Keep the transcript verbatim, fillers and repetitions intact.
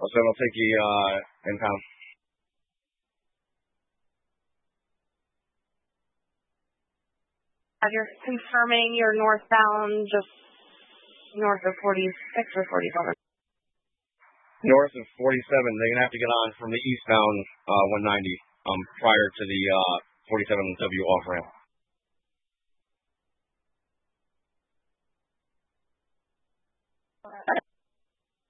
So I'll take you uh, in pound. You're confirming you're northbound, just north of forty-six or forty-seven? North of forty-seven. They're going to have to get on from the eastbound uh, one ninety um, prior to the uh, forty-seven W off-ramp.